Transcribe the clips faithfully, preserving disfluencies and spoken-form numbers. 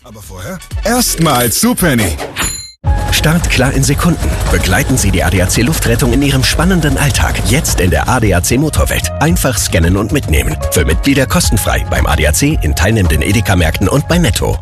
Aber vorher erstmal zu Penny. Start klar in Sekunden. Begleiten Sie die A D A C Luftrettung in Ihrem spannenden Alltag. Jetzt in der A D A C Motorwelt. Einfach scannen und mitnehmen. Für Mitglieder kostenfrei beim A D A C, in teilnehmenden Edeka-Märkten und bei Netto.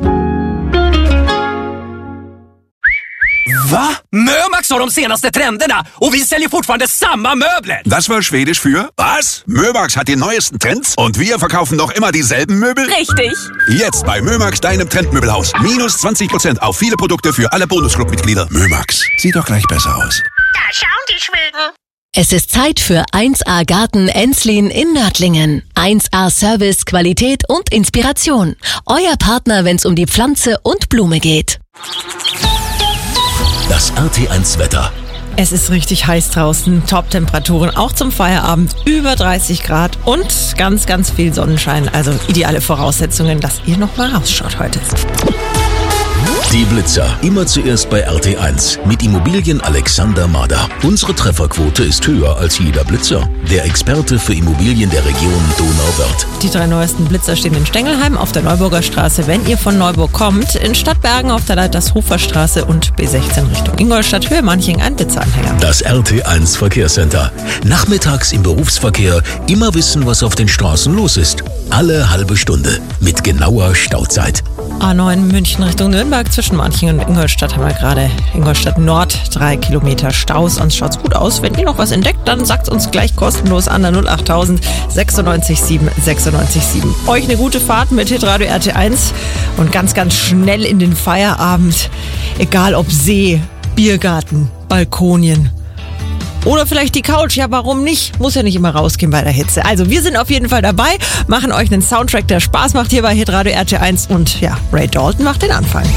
Va? Mömax har de senaste trenderna och vi säljer fortfarande samma möbler. Das war Schwedisch für was? Mömax hat die neuesten Trends und wir verkaufen noch immer dieselben Möbel? Richtig. Jetzt bei Mömax, deinem Trendmöbelhaus. Minus zwanzig Prozent auf viele Produkte für alle Bonusclub-Mitglieder. Mömax, sieht doch gleich besser aus. Da schauen die Schweden. Es ist Zeit für eins A Garten Enslin in Nördlingen. eins A Service, Qualität und Inspiration. Euer Partner, wenn es um die Pflanze und Blume geht. Das R T eins Wetter. Es ist richtig heiß draußen, Top-Temperaturen, auch zum Feierabend, über dreißig Grad und ganz, ganz viel Sonnenschein. Also ideale Voraussetzungen, dass ihr noch mal rausschaut heute. Die Blitzer, immer zuerst bei R T eins mit Immobilien Alexander Mader. Unsere Trefferquote ist höher als jeder Blitzer. Der Experte für Immobilien der Region Donauwörth. Die drei neuesten Blitzer stehen in Stengelheim auf der Neuburger Straße, wenn ihr von Neuburg kommt, in Stadtbergen auf der Leitershofer Straße und B sechzehn Richtung Ingolstadt, Höhe Manching, ein Blitzeranhänger. Das R T eins Verkehrscenter. Nachmittags im Berufsverkehr immer wissen, was auf den Straßen los ist. Alle halbe Stunde mit genauer Stauzeit. A neun München Richtung Nürnberg zwischen Manching und Ingolstadt haben wir gerade Ingolstadt Nord drei Kilometer Stau. Sonst schaut's gut aus. Wenn ihr noch was entdeckt, dann sagt's uns gleich kostenlos an der null achttausend sechsundneunzig sieben sechsundneunzig sieben. Euch eine gute Fahrt mit Hitradio R T eins und ganz, ganz schnell in den Feierabend. Egal ob See, Biergarten, Balkonien oder vielleicht die Couch. Ja, warum nicht? Muss ja nicht immer rausgehen bei der Hitze. Also wir sind auf jeden Fall dabei, machen euch einen Soundtrack, der Spaß macht hier bei Hitradio R T eins und ja, Ray Dalton macht den Anfang.